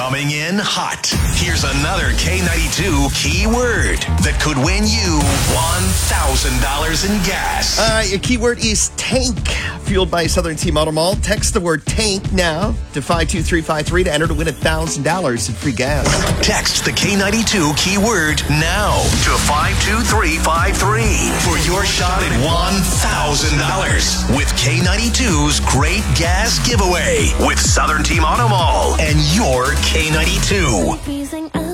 Coming in hot. Here's another K92 keyword that could win you $1,000 in gas. Your keyword is tank. Fueled by Southern Team Auto Mall. Text the word tank now to 52353 to enter to win $1,000 in free gas. Text the K92 keyword now to 52353 for your shot at $1,000 with K92's Great Gas Giveaway with Southern Team Auto Mall and your K92.